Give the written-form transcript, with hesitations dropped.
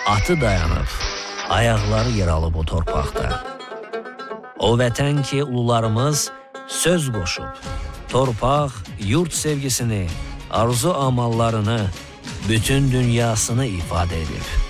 atı dayanıb, ayaqları yer alıb o torpaqda. O vətən ki, ulularımız söz qoşub, torpaq, yurt sevgisini, arzu amallarını, bütün dünyasını ifadə edib.